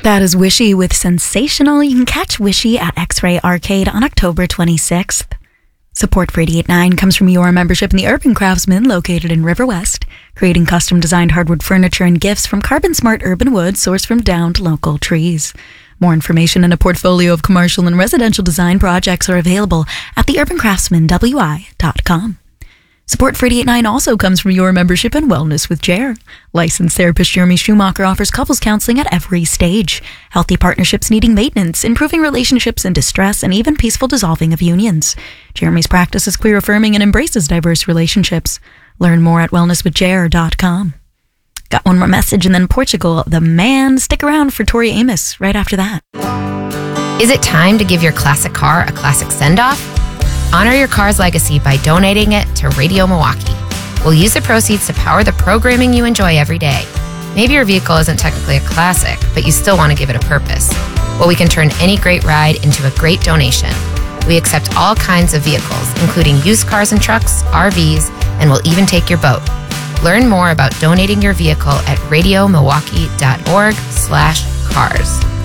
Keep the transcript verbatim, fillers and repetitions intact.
That is Wishy with Sensational. You can catch Wishy at X-Ray Arcade on October twenty-sixth. Support for eighty-eight point nine comes from your membership in the Urban Craftsman located in River West, creating custom-designed hardwood furniture and gifts from carbon-smart urban wood sourced from downed local trees. More information and a portfolio of commercial and residential design projects are available at the urban craftsman w i dot com. Support for eighty-eight point nine also comes from your membership in Wellness with Jer. Licensed therapist Jeremy Schumacher offers couples counseling at every stage. Healthy partnerships needing maintenance, improving relationships in distress, and even peaceful dissolving of unions. Jeremy's practice is queer affirming and embraces diverse relationships. Learn more at wellness with jer dot com. Got one more message and then Portugal, the man. Stick around for Tori Amos right after that. Is it time to give your classic car a classic send-off? Honor your car's legacy by donating it to Radio Milwaukee. We'll use the proceeds to power the programming you enjoy every day. Maybe your vehicle isn't technically a classic, but you still want to give it a purpose. Well, we can turn any great ride into a great donation. We accept all kinds of vehicles, including used cars and trucks, R Vs, and we'll even take your boat. Learn more about donating your vehicle at radio milwaukee dot org slash cars.